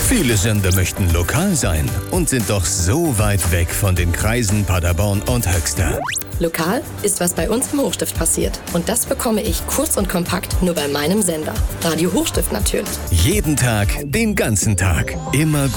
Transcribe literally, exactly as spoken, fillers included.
Viele Sender möchten lokal sein und sind doch so weit weg von den Kreisen Paderborn und Höxter. Lokal ist, was bei uns im Hochstift passiert. Und das bekomme ich kurz und kompakt nur bei meinem Sender. Radio Hochstift natürlich. Jeden Tag, den ganzen Tag. Immer